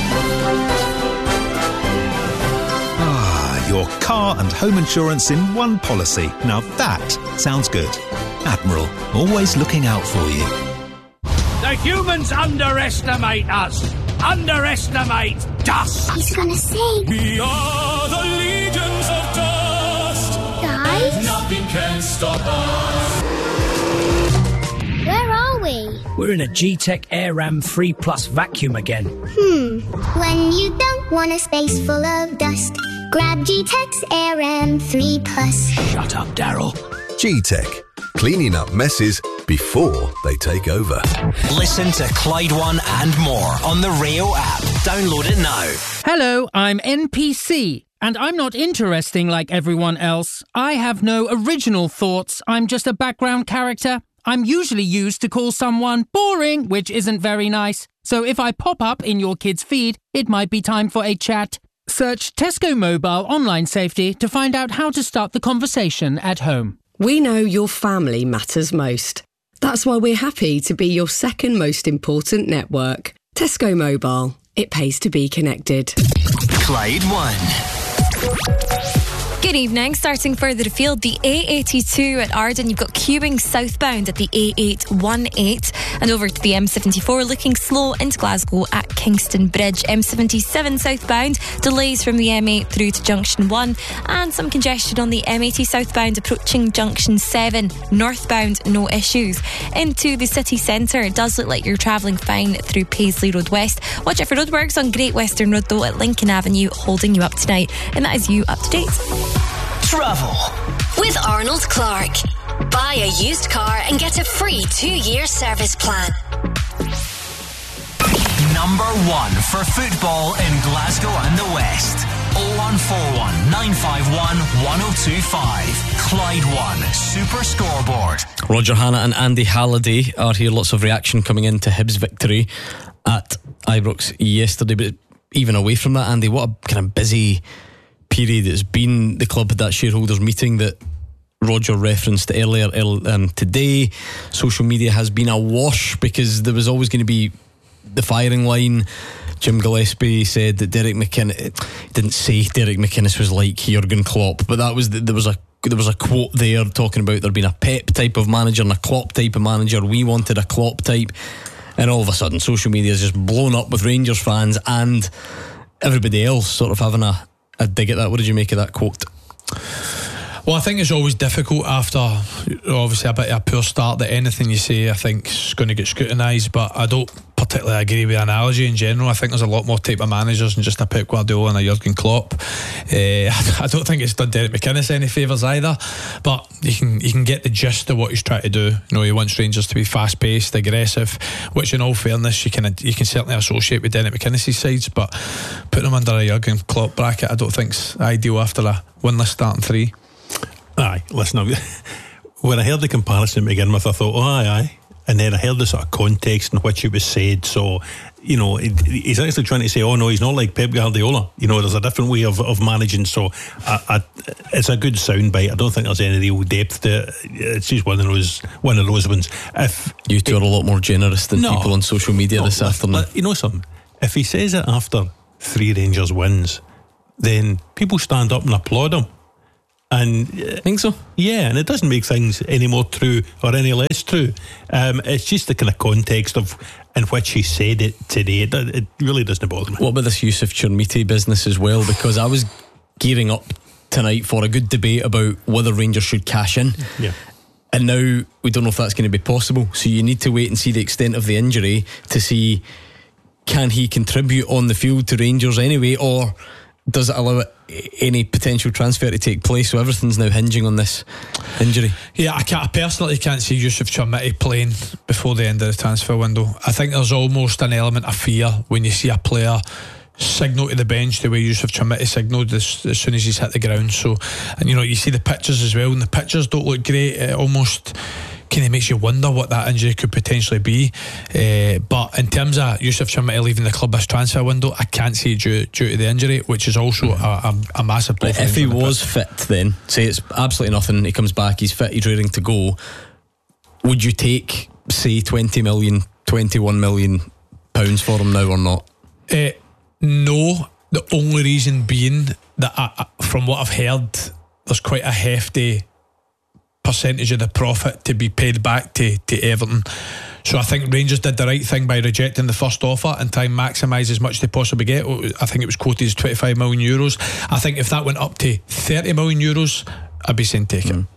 Speaker 25: Ah, your car and home insurance in one policy. Now that sounds good. Admiral, always looking out for you.
Speaker 27: The humans underestimate us. Underestimate dust.
Speaker 24: He's gonna sing.
Speaker 27: We are the legions of dust.
Speaker 24: Guys?
Speaker 27: Nothing can stop us.
Speaker 24: Where are we?
Speaker 27: We're in a G-Tech AirRam three plus vacuum again.
Speaker 24: Hmm. When you don't want a space full of dust, grab G-Tech's AirRam three plus.
Speaker 27: Shut up, Daryl.
Speaker 28: G-Tech. Cleaning up messes before they take over.
Speaker 21: Listen to Clyde One and more on the Rio app. Download it now.
Speaker 29: Hello, I'm N P C. And I'm not interesting like everyone else. I have no original thoughts. I'm just a background character. I'm usually used to call someone boring, which isn't very nice. So if I pop up in your kid's feed, it might be time for a chat. Search Tesco Mobile Online Safety to find out how to start the conversation at home.
Speaker 30: We know your family matters most. That's why we're happy to be your second most important network. Tesco Mobile. It pays to be connected.
Speaker 21: Clyde One.
Speaker 31: Good evening. Starting further afield, the A eighty-two at Arden, you've got queuing southbound at the A eight eighteen and over to the M seventy-four, looking slow into Glasgow at Kingston Bridge. M seventy-seven southbound, delays from the M eight through to Junction one, and some congestion on the M eighty southbound approaching Junction seven. Northbound, no issues. Into the city centre, it does look like you're travelling fine through Paisley Road West. Watch out for roadworks on Great Western Road though at Lincoln Avenue, holding you up tonight. And that is you up to date.
Speaker 21: Travel
Speaker 15: with Arnold Clark. Buy a used car and get a free two-year service plan.
Speaker 21: Number one for football in Glasgow and the West. oh one four one, nine five one, one oh two five. Clyde One Super Scoreboard.
Speaker 16: Roger Hanna and Andy Halliday are here. Lots of reaction coming into Hibs' victory at Ibrox yesterday. But even away from that, Andy, what a kind of busy period it's been. The club had that shareholders meeting that Roger referenced earlier um, today. Social media has been awash because there was always going to be the firing line. Jim Gillespie said that Derek McInnes, didn't say Derek McInnes was like Jurgen Klopp, but that was the, there was a there was a quote there talking about there being a Pep type of manager and a Klopp type of manager. We wanted a Klopp type. And all of a sudden social media is just blown up with Rangers fans and everybody else sort of having a, a dig at that. What did you make of that quote?
Speaker 23: Well, I think it's always difficult after obviously a bit of a poor start that anything you say I think is going to get scrutinised, but I don't particularly agree with the analogy in general. I think there's a lot more type of managers than just a Pep Guardiola and a Jurgen Klopp. uh, I don't think it's done Derek McInnes any favours either, but you can you can get the gist of what he's trying to do. You know, he wants Rangers to be fast paced, aggressive, which in all fairness you can you can certainly associate with Derek McInnes' sides, but putting him under a Jurgen Klopp bracket I don't think's ideal after a winless starting three.
Speaker 22: Aye, listen, when I heard the comparison to begin with, I thought, oh, aye, aye. And then I heard the sort of context in which it was said. So, you know, it, he's actually trying to say, oh, no, he's not like Pep Guardiola. You know, there's a different way of, of managing. So, I, I, it's a good soundbite. I don't think there's any real depth to it. It's just one of those, one of those ones. If
Speaker 16: You two are a lot more generous than
Speaker 22: no,
Speaker 16: people on social media
Speaker 22: no,
Speaker 16: this afternoon.
Speaker 22: You know something? If he says it after three Rangers wins, then people stand up and applaud him. And
Speaker 16: I think so.
Speaker 22: Yeah, and it doesn't make things any more true or any less true. Um, it's just the kind of context of in which he said it today. It, it really doesn't bother me.
Speaker 16: What about this Yusuf Chermiti business as well? Because I was gearing up tonight for a good debate about whether Rangers should cash in.
Speaker 22: Yeah.
Speaker 16: And now we don't know if that's going to be possible. So you need to wait and see the extent of the injury to see, can he contribute on the field to Rangers anyway, or does it allow it, any potential transfer to take place? So everything's now hinging on this injury.
Speaker 23: Yeah, I, can't, I personally can't see Yusuf Chermiti playing before the end of the transfer window. I think there's almost an element of fear when you see a player signal to the bench the way Yusuf Chermiti signalled as, as soon as he's hit the ground. So, and you know, you see the pictures as well, and the pictures don't look great. It almost kind of makes you wonder what that injury could potentially be. Uh, but in terms of Yusuf Chermiti leaving the club this transfer window, I can't see it due, due to the injury, which is also mm-hmm. a, a, a massive blow.
Speaker 16: If he was fit, then say it's absolutely nothing, he comes back, he's fit, he's ready to go, would you take, say, twenty million, twenty-one million pounds for him now or not?
Speaker 23: Uh, no, the only reason being that I, from what I've heard, there's quite a hefty percentage of the profit to be paid back to, to Everton. So I think Rangers did the right thing by rejecting the first offer and try and maximise as much as they possibly get. I think it was quoted as twenty-five million euros. I think if that went up to thirty million euros, I'd be saying take it. Mm.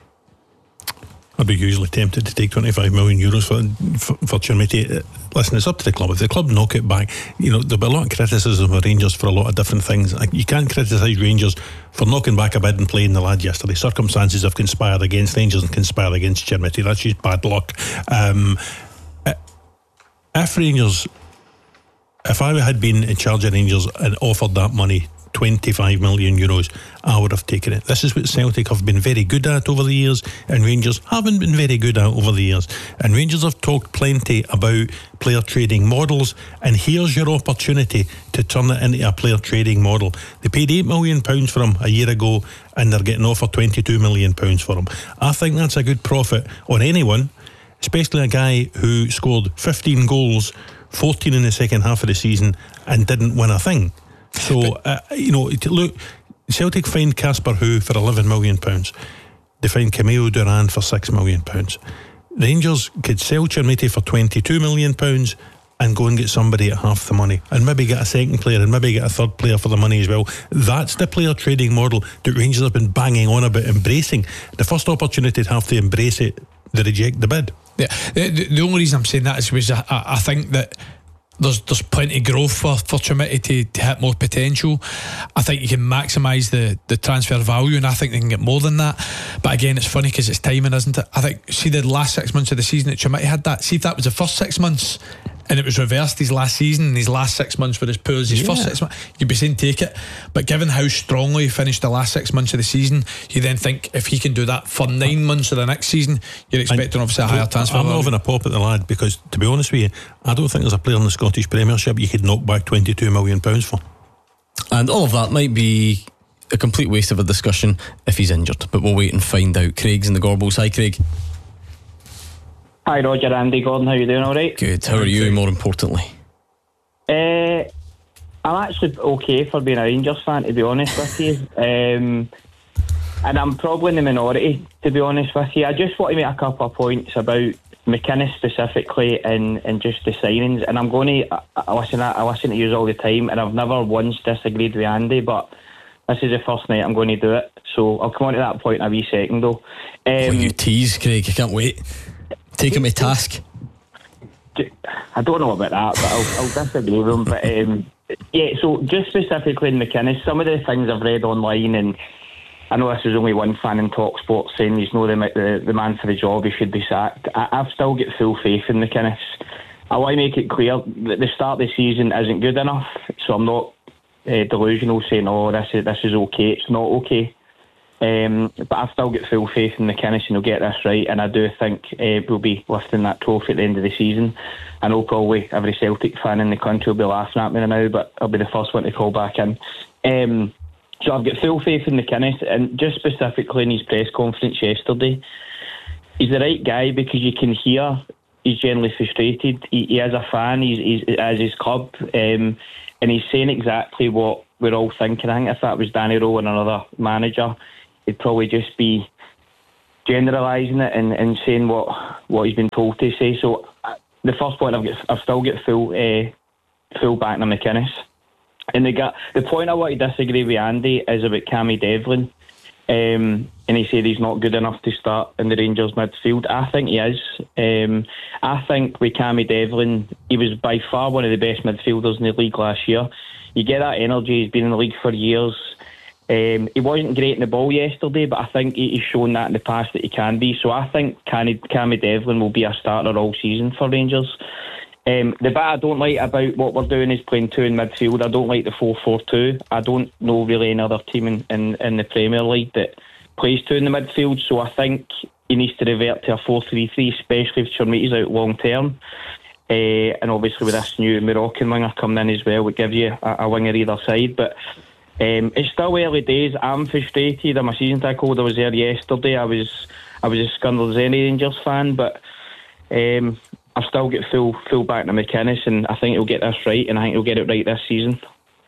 Speaker 22: I'd be hugely tempted to take twenty-five million euros for for, for Chermiti. Listen, it's up to the club. If the club knock it back, you know, there'll be a lot of criticism of Rangers for a lot of different things. You can't criticise Rangers for knocking back a bid and playing the lad yesterday. Circumstances have conspired against Rangers and conspired against Chermiti. That's just bad luck. Um, if Rangers, if I had been in charge of Rangers and offered that money, twenty-five million euros, I would have taken it. This is what Celtic have been very good at over the years, and Rangers haven't been very good at over the years. And Rangers have talked plenty about player trading models, and here's your opportunity to turn it into a player trading model. They paid eight million pounds for him a year ago, and they're getting offered twenty-two million pounds for him. I think that's a good profit on anyone, especially a guy who scored fifteen goals, fourteen in the second half of the season, and didn't win a thing. So, uh, you know, look, Celtic fined Casper Hu for eleven million pounds. They fined Camilo Duran for six million pounds. Rangers could sell Chermiti for twenty-two million pounds and go and get somebody at half the money, and maybe get a second player and maybe get a third player for the money as well. That's the player trading model that Rangers have been banging on about embracing. The first opportunity to have to embrace it, they reject the bid.
Speaker 23: Yeah, the, the only reason I'm saying that is because I, I think that There's there's plenty of growth for, for Chermiti to, to hit more potential. I think you can maximise the, the transfer value, and I think they can get more than that. But again, it's funny because it's timing, isn't it? I think, see the last six months of the season that Chermiti had that. See if that was the first six months and it was reversed his last season, and his last six months were as poor as his yeah. first six months, you'd be saying take it. But given how strongly he finished the last six months of the season, you then think if he can do that for nine months of the next season, you're expecting obviously a higher transfer
Speaker 22: I'm
Speaker 23: value.
Speaker 22: not having a pop at the lad, because to be honest with you, I don't think there's a player in the Scottish Premiership you could knock back twenty-two million pounds for.
Speaker 16: And all of that might be a complete waste of a discussion if he's injured, but we'll wait and find out. Craig's in the Gorbals. Hi, Craig.
Speaker 3: Hi, Roger. Andy Gordon. How you doing? All right?
Speaker 16: Good. How are you, more importantly?
Speaker 3: Uh, I'm actually okay for being a Rangers fan, to be honest with you. Um, and I'm probably in the minority, to be honest with you. I just want to make a couple of points about McInnes specifically, and, and just the signings. And I'm going to I, I listen. I, I listen to you all the time, and I've never once disagreed with Andy. But this is the first night I'm going to do it, so I'll come on to that point in a wee second, though. Um,
Speaker 16: oh, you tease, Craig. I can't wait. Take him to task.
Speaker 3: I don't know about that, but I'll, I'll disagree with him. But um, yeah, so just specifically in McInnes, some of the things I've read online, and I know this is only one fan in Talk Sport saying he's not the, the, the man for the job, he should be sacked. I, I've still got full faith in McInnes. I want to make it clear that the start of the season isn't good enough, so I'm not uh, delusional saying, oh, this is, this is okay. It's not okay. Um, but I've still got full faith in McInnes and he'll get this right, and I do think uh, we'll be lifting that trophy at the end of the season. I know probably every Celtic fan in the country will be laughing at me now, but I'll be the first one to call back in. Um, so I've got full faith in McInnes, and just specifically in his press conference yesterday, he's the right guy because you can hear he's generally frustrated. He, he is a fan, he's, he's as his club, um, and he's saying exactly what we're all thinking. I think if that was Danny Rowe and another manager, he'd probably just be generalising it and, and saying what, what he's been told to say. So uh, the first point, I've got, I've still got full uh, full back on McInnes. And the the point I want to disagree with Andy is about Cammy Devlin, um, and he said he's not good enough to start in the Rangers midfield. I think he is. Um, I think with Cammy Devlin, he was by far one of the best midfielders in the league last year. You get that energy. He's been in the league for years. Um, he wasn't great in the ball yesterday, but I think he's shown that in the past that he can be. So I think Cammy Devlin will be a starter all season for Rangers. Um, the bit I don't like about what we're doing is playing two in midfield. I don't like the four four two. I don't know really any other team in, in, in the Premier League that plays two in the midfield. So I think he needs to revert to a four three three, especially if Chermiti's out long term. Uh, and obviously with this new Moroccan winger coming in as well, would give you a, a winger either side. But Um, it's still early days. I'm frustrated. I'm a season ticket holder. I was there yesterday. I was I was as scunnered as any Rangers fan, but um, I've still got full full back to McInnes, and I think he'll get this right, and I think he'll get it right this season.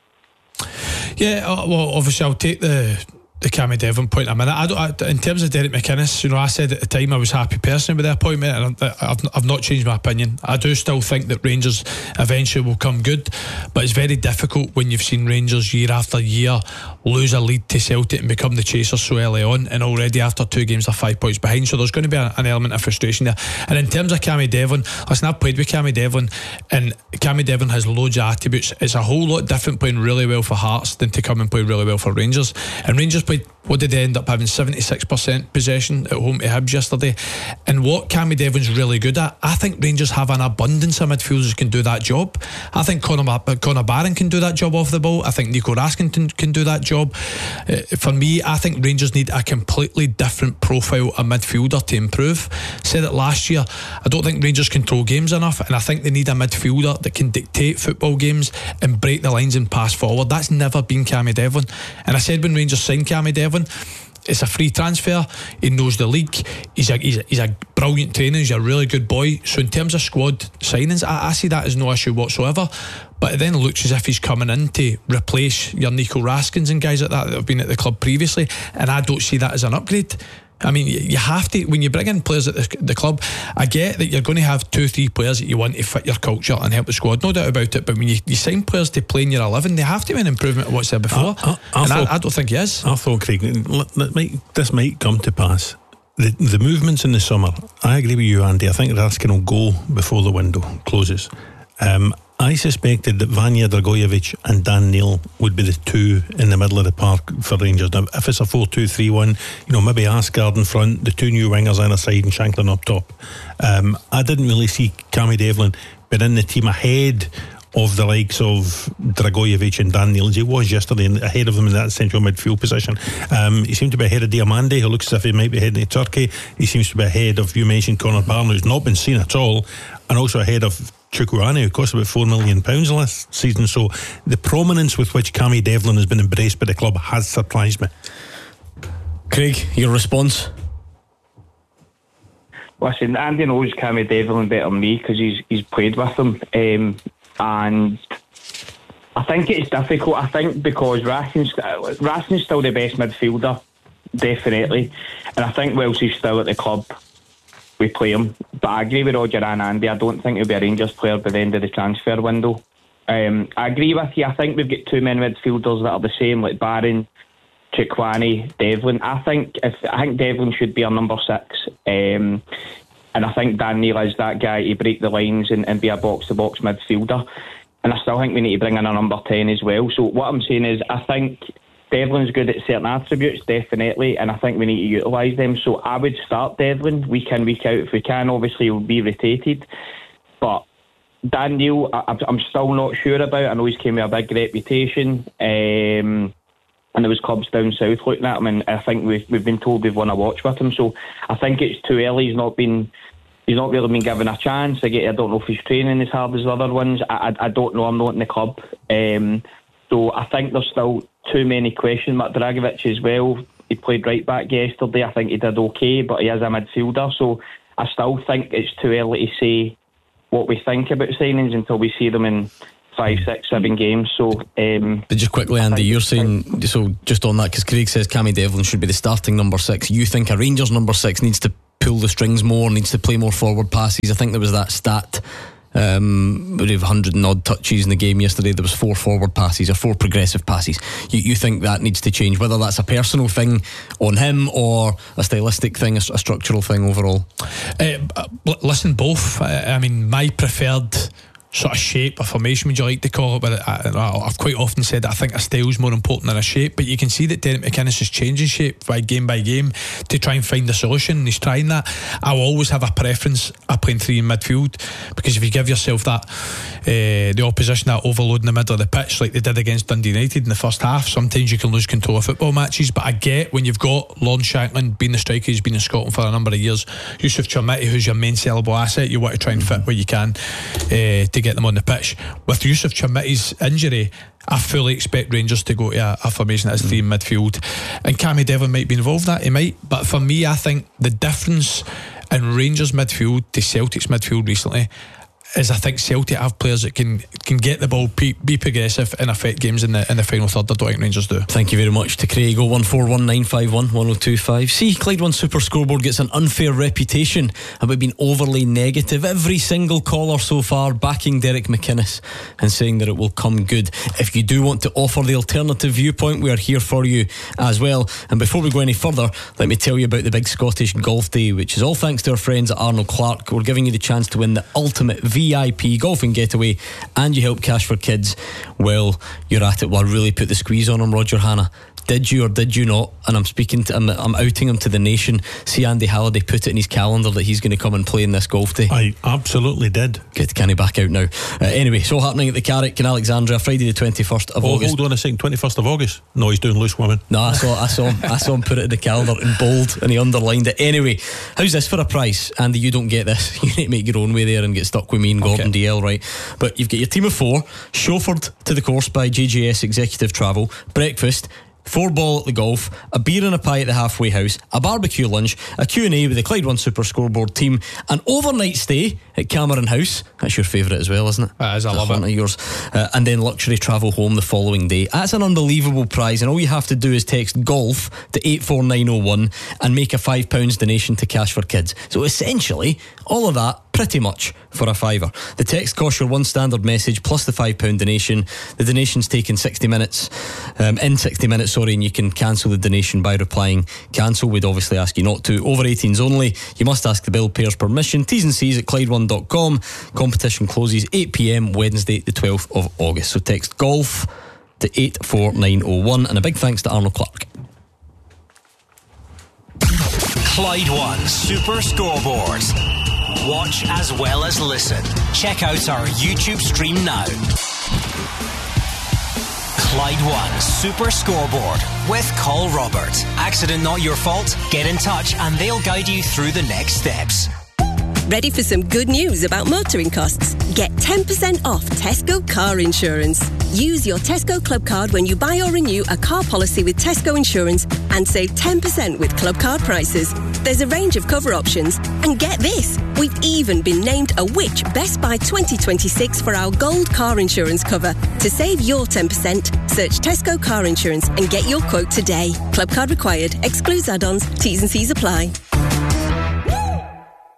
Speaker 23: Yeah, uh, well, obviously I'll take the the Cammy Devlin point in a minute. I don't, I, in terms of Derek McInnes, you know, I said at the time I was happy personally with the appointment, and I've, I've not changed my opinion. I do still think that Rangers eventually will come good, but it's very difficult when you've seen Rangers year after year lose a lead to Celtic and become the chasers so early on, and already after two games they're five points behind, so there's going to be a, an element of frustration there. And in terms of Cammy Devlin, listen, I've played with Cammy Devlin, and Cammy Devlin has loads of attributes. It's a whole lot different playing really well for Hearts than to come and play really well for Rangers. And Rangers played, what did they end up having, seventy-six percent possession at home to Hibs yesterday. And what Cammy Devlin's really good at, I think Rangers have an abundance of midfielders who can do that job. I think Conor, Conor Barron can do that job off the ball. I think Nico Raskin can, can do that job. Uh, for me, I think Rangers need a completely different profile of midfielder to improve. Said it last year, I don't think Rangers control games enough, and I think they need a midfielder that can dictate football games and break the lines and pass forward. That's never been Cammy Devlin. And I said when Rangers signed Cammy Devlin, it's a free transfer. He knows the league. He's a, he's a, he's a brilliant trainer. He's a really good boy. So in terms of squad signings, I, I see that as no issue whatsoever. But it then looks as if he's coming in to replace your Nico Raskins and guys like that that have been at the club previously, and I don't see that as an upgrade. I mean, you have to, when you bring in players at the, the club, I get that you're going to have two or three players that you want to fit your culture and help the squad, no doubt about it, but when you, you sign players to play in your eleven, they have to be an improvement of what's there before. I, I, I and thought, I, I don't think he is.
Speaker 22: I thought, Craig, this might come to pass. The, the movements in the summer, I agree with you, Andy. I think Raskin will go before the window closes. Um, I suspected that Vanja Dragojevic and Dan Neil would be the two in the middle of the park for Rangers. Now, if it's a four two three one, you know, maybe Asgard in front, the two new wingers either side and Shanklin up top. Um, I didn't really see Cammy Devlin being in the team ahead of the likes of Dragojevic and Dan Neil as he was yesterday, and ahead of them in that central midfield position. Um, he seemed to be ahead of Diamande, who looks as if he might be heading to Turkey. He seems to be ahead of, you mentioned Conor Barron, who's not been seen at all, and also ahead of Chukwueze, who cost about four million pounds last season. So the prominence with which Cammy Devlin has been embraced by the club has surprised me.
Speaker 16: Craig, your response?
Speaker 3: Listen, Andy knows Cammy Devlin better than me because he's he's played with him, um, and I think it's difficult. I think because Raskin's, Raskin's still the best midfielder, definitely, and I think whilst he's still at the club, we play him. But I agree with Roger and Andy. I don't think he'll be a Rangers player by the end of the transfer window. Um, I agree with you. I think we've got too many midfielders that are the same, like Barron, Chukwueze, Devlin. I think if I think Devlin should be our number six, um, and I think Dan Neil is that guy to break the lines and, and be a box-to-box midfielder. And I still think we need to bring in a number ten as well. So what I'm saying is, I think Devlin's good at certain attributes, definitely, and I think we need to utilise them. So I would start Devlin week in, week out if we can. Obviously, he'll be rotated, but Dan Neil, I, I'm still not sure about. I know he's came with a big reputation, um, and there was clubs down south looking at him, and I think we've, we've been told we've won a watch with him. So I think it's too early. He's not been, he's not really been given a chance. I, get, I don't know if he's training as hard as the other ones. I, I, I don't know. I'm not in the club, um, so I think there's still too many questions. Mark Dragovic as well. He played right back yesterday. I think he did okay, but he is a midfielder. So I still think it's too early to say what we think about signings until we see them in five, six, seven games. So, um,
Speaker 16: but just quickly, Andy, you're saying, so just on that, because Craig says Cammy Devlin should be the starting number six. You think a Rangers number six needs to pull the strings more, needs to play more forward passes? I think there was that stat. Um, we have one hundred and odd touches in the game yesterday. There was four forward passes or four progressive passes. You, you think that needs to change, whether that's a personal thing on him or a stylistic thing, a, a structural thing overall?
Speaker 23: Uh, listen, both. I, I mean, my preferred sort of shape or formation, would you like to call it, but I, I've quite often said that I think a style is more important than a shape, but you can see that Derek McInnes is changing shape by game by game to try and find a solution, and he's trying that. I'll always have a preference of playing three in midfield, because if you give yourself that uh, the opposition that overload in the middle of the pitch like they did against Dundee United in the first half, sometimes you can lose control of football matches. But I get when you've got Lawrence Shankland being the striker who's been in Scotland for a number of years, Yusuf Chermiti who's your main sellable asset, you want to try and fit where you can uh, to get them on the pitch. With Yusuf Chermiti's injury, I fully expect Rangers to go to a, a formation that is three in midfield, and Cammy Devlin might be involved in that, he might, but for me I think the difference in Rangers midfield to Celtic's midfield recently is I think Celtic have players that can can get the ball, be, be progressive and affect games in the in the final third. I don't think Rangers do.
Speaker 16: Thank you very much to Craig. oh one four one nine five one one oh two five. See, Clyde One Super Scoreboard gets an unfair reputation about being overly negative. Every single caller so far backing Derek McInnes and saying that it will come good. If you do want to offer the alternative viewpoint, we are here for you as well. And before we go any further, let me tell you about the big Scottish Golf Day, which is all thanks to our friends at Arnold Clark. We're giving you the chance to win the ultimate V I P golfing getaway, and you help Cash for Kids. Well, you're at it. Well, I really put the squeeze on him, Roger Hanna. Did you or did you not? And I'm speaking to I'm, I'm outing him to the nation. See, Andy Halliday put it in his calendar that he's going to come and play in this golf day.
Speaker 22: I absolutely did.
Speaker 16: Good, can he back out now? Uh, anyway, so happening at the Carrick in Alexandria, Friday the twenty-first of
Speaker 22: oh,
Speaker 16: August.
Speaker 22: Hold on a second, twenty-first of August? No, he's doing loose women.
Speaker 16: No, I saw, I saw him. I saw him put it in the calendar in bold, and he underlined it. Anyway, how's this for a price, Andy? You don't get this. You need to make your own way there and get stuck with me and Gordon okay. D L, right? But you've got your team of four, chauffeured to the course by J J S Executive Travel, breakfast, four ball at the golf, a beer and a pie at the halfway house, a barbecue lunch, a Q and A with the Clyde One Super Scoreboard team, an overnight stay at Cameron House. That's your favourite as well, isn't it?
Speaker 23: That is, I love
Speaker 16: it. Of yours. Uh, and then luxury travel home the following day. That's an unbelievable prize, and all you have to do is text GOLF to eight four nine oh one and make a five pounds donation to Cash for Kids. So essentially, all of that pretty much for a fiver. The text costs your one standard message plus the five pound donation. The donation's taken sixty minutes um, in sixty minutes, sorry, and you can cancel the donation by replying cancel. We'd obviously ask you not to. Over eighteens only. You must ask the bill payer's permission. T's and C's at Clyde one dot com. Competition closes eight p.m. Wednesday the twelfth of August. So text GOLF to eight four nine oh one, and a big thanks to Arnold Clark.
Speaker 21: Clyde One Super Scoreboard. Watch as well as listen. Check out our YouTube stream now. Clyde One Super Scoreboard with Call Robert. Accident not your fault? Get in touch and they'll guide you through the next steps.
Speaker 1: Ready for some good news about motoring costs? Get ten percent off Tesco car insurance. Use your Tesco Club card when you buy or renew a car policy with Tesco Insurance and save ten percent with Club card prices. There's a range of cover options, and get this, we've even been named a Which Best Buy twenty twenty-six for our gold car insurance cover. To save your ten percent, search Tesco car insurance and get your quote today. Club card required. Excludes add-ons. T's and C's apply.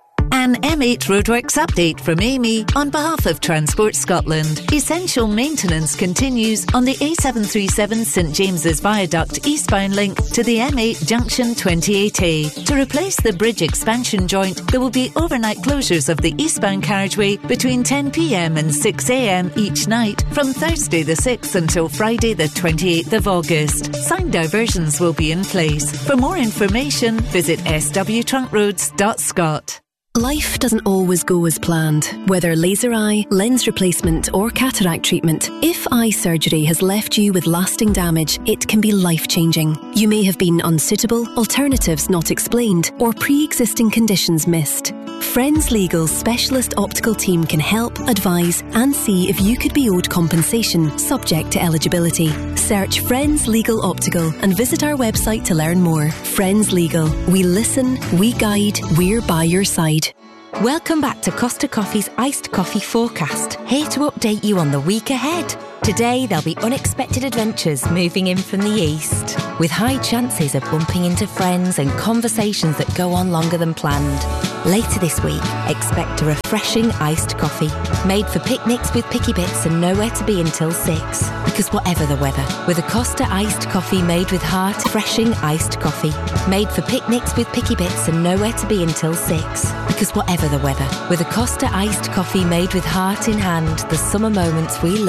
Speaker 2: An M eight roadworks update from Amy on behalf of Transport Scotland. Essential maintenance continues on the A seven thirty-seven St James's Viaduct eastbound link to the M eight junction twenty-eight A. To replace the bridge expansion joint, there will be overnight closures of the eastbound carriageway between ten p m and six a m each night from Thursday the sixth until Friday the twenty-eighth of August. Signed diversions will be in place. For more information, visit s w trunk roads dot scot.
Speaker 7: Life doesn't always go as planned. Whether laser eye, lens replacement or cataract treatment, if eye surgery has left you with lasting damage, it can be life-changing. You may have been unsuitable, alternatives not explained, or pre-existing conditions missed. Friends Legal's specialist optical team can help, advise and see if you could be owed compensation subject to eligibility. Search Friends Legal Optical and visit our website to learn more. Friends Legal. We listen, we guide, we're by your side.
Speaker 4: Welcome back to Costa Coffee's Iced Coffee Forecast, here to update you on the week ahead. Today there'll be unexpected adventures moving in from the east, with high chances of bumping into friends and conversations that go on longer than planned. Later this week, expect a refreshing iced coffee, made for picnics with picky bits and nowhere to be until six. Because whatever the weather, with a Costa iced coffee made with heart, refreshing iced coffee, made for picnics with picky bits and nowhere to be until six. Because whatever the weather, with a Costa iced coffee made with heart in hand, the summer moments we love